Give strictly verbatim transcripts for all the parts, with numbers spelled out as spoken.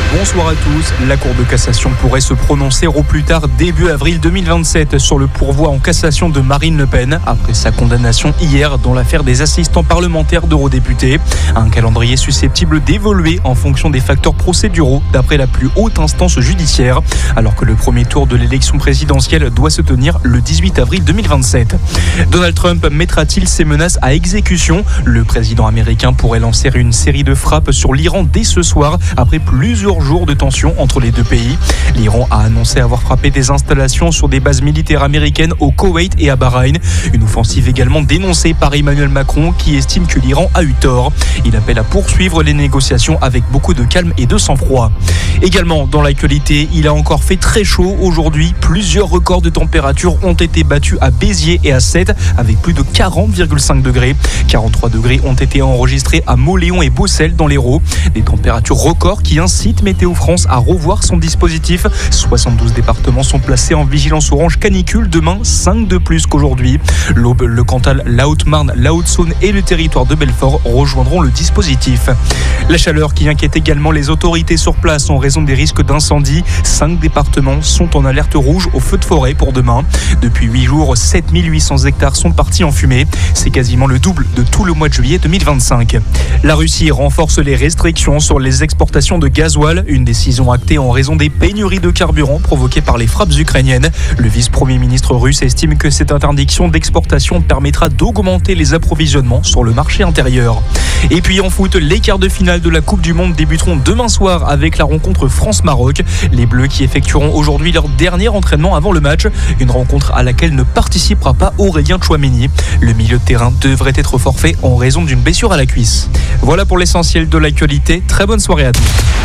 Bonsoir à tous. La Cour de cassation pourrait se prononcer au plus tard début avril deux mille vingt-sept sur le pourvoi en cassation de Marine Le Pen après sa condamnation hier dans l'affaire des assistants parlementaires d'eurodéputés. Un calendrier susceptible d'évoluer en fonction des facteurs procéduraux d'après la plus haute instance judiciaire, alors que le premier tour de l'élection présidentielle doit se tenir le dix-huit avril deux mille vingt-sept. Donald Trump mettra-t-il ses menaces à exécution ? Le président américain pourrait lancer une série de frappes sur l'Iran dès ce soir après plusieurs jours de tension entre les deux pays. L'Iran a annoncé avoir frappé des installations sur des bases militaires américaines au Koweït et à Bahreïn. Une offensive également dénoncée par Emmanuel Macron qui estime que l'Iran a eu tort. Il appelle à poursuivre les négociations avec beaucoup de calme et de sang-froid. Également dans l'actualité, il a encore fait très chaud aujourd'hui. Plusieurs records de température ont été battus à Béziers et à Sète avec plus de quarante virgule cinq degrés. quarante-trois degrés ont été enregistrés à Mauléon et Beaucelles dans l'Hérault. Des températures records qui incitent Météo France à revoir son dispositif. soixante-douze départements sont placés en vigilance orange canicule demain, cinq de plus qu'aujourd'hui. L'Aube, le Cantal, la Haute-Marne, la Haute-Saône et le territoire de Belfort rejoindront le dispositif. La chaleur qui inquiète également les autorités sur place en raison des risques d'incendie. Cinq départements sont en alerte rouge au feu de forêt pour demain. Depuis huit jours, sept mille huit cents hectares sont partis en fumée. C'est quasiment le double de tout le mois de juillet deux mille vingt-cinq. La Russie renforce les restrictions sur les exportations de gasoil, une décision actée en raison des pénuries de carburant provoquées par les frappes ukrainiennes. Le vice-premier ministre russe estime que cette interdiction d'exportation permettra d'augmenter les approvisionnements sur le marché intérieur. Et puis en foot, les quarts de finale de la Coupe du Monde débuteront demain soir avec la rencontre France-Maroc. Les Bleus qui effectueront aujourd'hui leur dernier entraînement avant le match, une rencontre à laquelle ne participera pas Aurélien Tchouaméni. Le milieu de terrain devrait être forfait en raison d'une blessure à la cuisse. Voilà pour l'essentiel de l'actualité. Très bonne soirée à tous.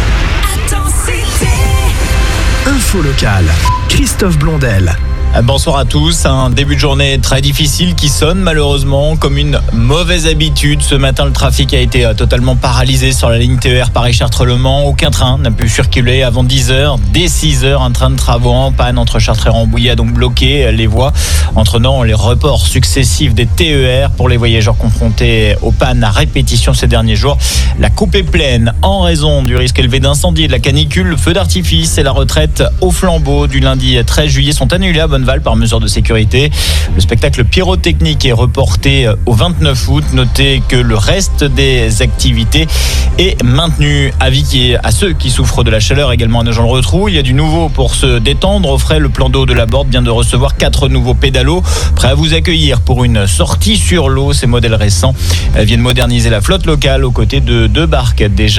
Info locale, Christophe Blondel. Bonsoir à tous. Un début de journée très difficile qui sonne malheureusement comme une mauvaise habitude. Ce matin, le trafic a été totalement paralysé sur la ligne T E R Paris-Chartres-Le Mans. Aucun train n'a pu circuler avant dix heures. Dès six heures, un train de travaux en panne entre Chartres et Rambouillet a donc bloqué les voies, entraînant les reports successifs des T E R pour les voyageurs confrontés aux pannes à répétition ces derniers jours. La coupe est pleine en raison du risque élevé d'incendie et de la canicule. Le feu d'artifice et la retraite au flambeau du lundi treize juillet sont annulés à Bonneval par mesure de sécurité. Le spectacle pyrotechnique est reporté au vingt-neuf août. Notez que le reste des activités est maintenu. Avis à ceux qui souffrent de la chaleur également à Nogent-le-Rotrou. Il y a du nouveau pour se détendre. Au frais, le plan d'eau de la Borde vient de recevoir quatre nouveaux pédalos prêts à vous accueillir pour une sortie sur l'eau. Ces modèles récents viennent moderniser la flotte locale aux côtés de deux barques déjà